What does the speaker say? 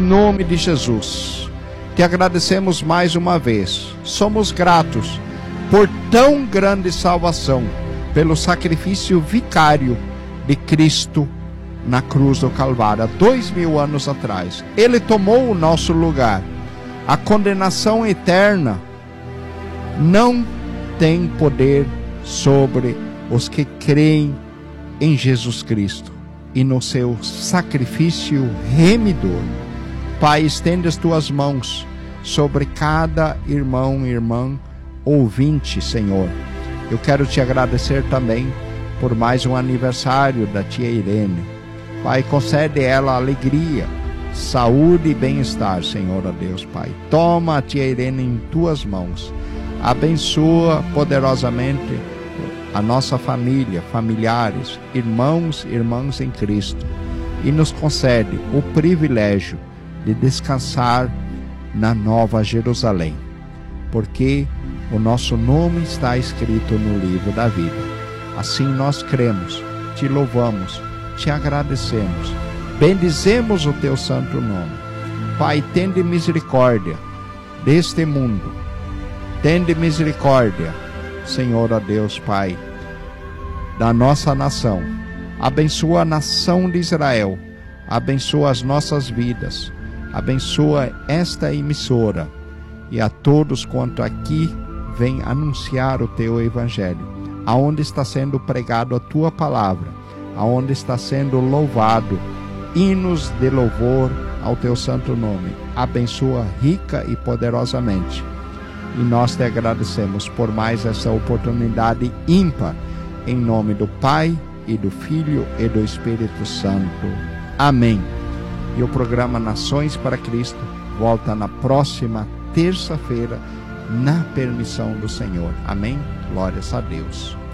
nome de Jesus. Te agradecemos mais uma vez. Somos gratos por tão grande salvação, pelo sacrifício vicário de Cristo na cruz do Calvário, há 2000 anos atrás. Ele tomou o nosso lugar. A condenação eterna não tem poder sobre os que creem em Jesus Cristo e no seu sacrifício remidor. Pai, estende as tuas mãos sobre cada irmão e irmã ouvinte, Senhor. Eu quero te agradecer também por mais um aniversário da tia Irene. Pai, concede ela alegria, saúde e bem-estar, Senhor, ó Deus, Pai. Toma a tia Irene em tuas mãos. Abençoa poderosamente a nossa família, familiares, irmãos e irmãs em Cristo. E nos concede o privilégio de descansar na Nova Jerusalém, porque o nosso nome está escrito no livro da vida. Assim nós cremos, te louvamos, te agradecemos, bendizemos o teu santo nome. Pai, tende misericórdia deste mundo, tende misericórdia, Senhor, ó Deus, Pai, da nossa nação. Abençoa a nação de Israel, abençoa as nossas vidas, abençoa esta emissora e a todos quanto aqui vem anunciar o teu evangelho, aonde está sendo pregado a tua palavra, aonde está sendo louvado hinos de louvor ao teu santo nome. Abençoa rica e poderosamente. E nós te agradecemos por mais essa oportunidade ímpar, em nome do Pai e do Filho e do Espírito Santo. Amém. E o programa Nações para Cristo volta na próxima terça-feira, na permissão do Senhor. Amém? Glórias a Deus.